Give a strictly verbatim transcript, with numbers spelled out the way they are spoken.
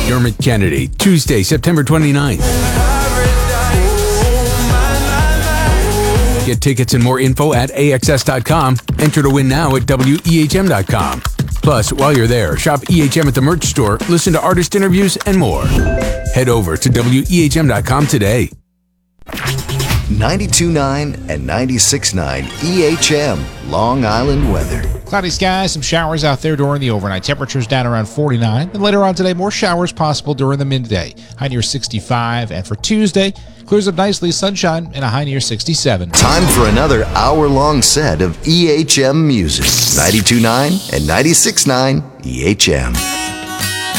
Dermot Kennedy, Tuesday, September twenty-ninth. Get tickets and more info at A X S dot com. Enter to win now at W E H M dot com. Plus, while you're there, shop E H M at the merch store, listen to artist interviews, and more. Head over to W E H M dot com today. ninety-two point nine and ninety-six point nine E H M, Long Island weather. Cloudy skies, some showers out there during the overnight. Temperatures down around forty-nine. And later on today, more showers possible during the midday. High near sixty-five. And for Tuesday, clears up nicely, sunshine, and a high near sixty-seven. Time for another hour-long set of E H M music. ninety-two point nine and ninety-six point nine E H M.